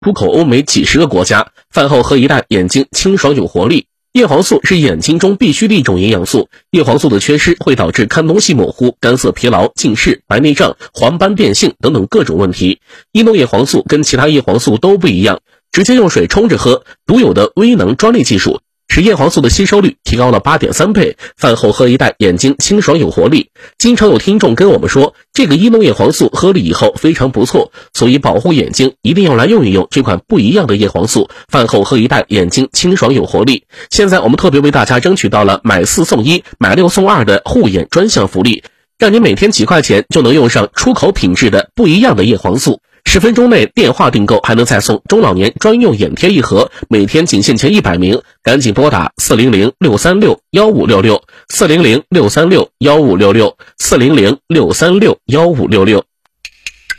出口欧美几十个国家，饭后喝一袋，眼睛清爽有活力。叶黄素是眼睛中必需的一种营养素，叶黄素的缺失会导致看东西模糊、干涩疲劳、近视、白内障、黄斑变性等等各种问题。伊诺叶黄素跟其他叶黄素都不一样，直接用水冲着喝，独有的微能专利技术使叶黄素的吸收率提高了 8.3 倍，饭后喝一袋，眼睛清爽有活力。经常有听众跟我们说，这个伊诺叶黄素喝了以后非常不错，所以保护眼睛一定要来用一用这款不一样的叶黄素，饭后喝一袋，眼睛清爽有活力。现在我们特别为大家争取到了买4送1、买6送2的护眼专项福利，让你每天几块钱就能用上出口品质的不一样的叶黄素。10分钟内电话订购还能再送中老年专用眼贴1盒，每天仅限前100名，赶紧拨打400-636-1566 400-636-1566 400-636-1566。